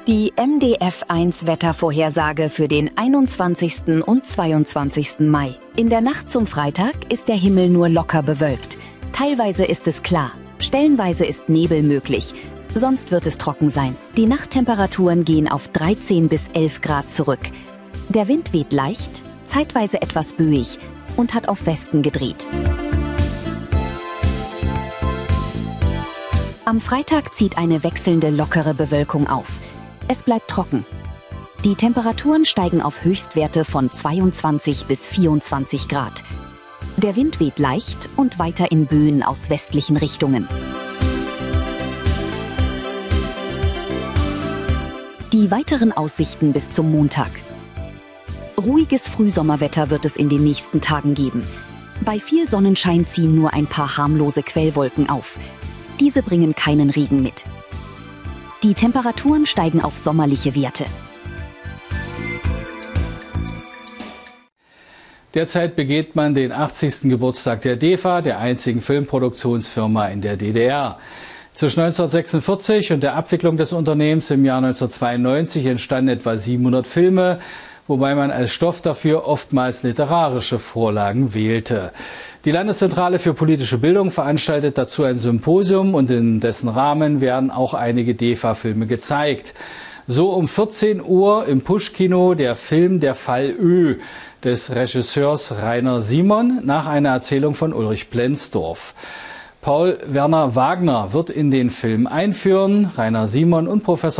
Die MDF1-Wettervorhersage für den 21. und 22. Mai. In der Nacht zum Freitag ist der Himmel nur locker bewölkt. Teilweise ist es klar, stellenweise ist Nebel möglich. Sonst wird es trocken sein. Die Nachttemperaturen gehen auf 13 bis 11 Grad zurück. Der Wind weht leicht, zeitweise etwas böig und hat auf Westen gedreht. Am Freitag zieht eine wechselnde lockere Bewölkung auf. Es bleibt trocken. Die Temperaturen steigen auf Höchstwerte von 22 bis 24 Grad. Der Wind weht leicht und weiter in Böen aus westlichen Richtungen. Die weiteren Aussichten bis zum Montag. Ruhiges Frühsommerwetter wird es in den nächsten Tagen geben. Bei viel Sonnenschein ziehen nur ein paar harmlose Quellwolken auf. Diese bringen keinen Regen mit. Die Temperaturen steigen auf sommerliche Werte. Derzeit begeht man den 80. Geburtstag der DEFA, der einzigen Filmproduktionsfirma in der DDR. Zwischen 1946 und der Abwicklung des Unternehmens im Jahr 1992 entstanden etwa 700 Filme, wobei man als Stoff dafür oftmals literarische Vorlagen wählte. Die Landeszentrale für politische Bildung veranstaltet dazu ein Symposium und in dessen Rahmen werden auch einige DEFA-Filme gezeigt. So um 14 Uhr im Push-Kino der Film Der Fall Ö des Regisseurs Rainer Simon nach einer Erzählung von Ulrich Plenzdorf. Paul Werner Wagner wird in den Film einführen. Rainer Simon und Professor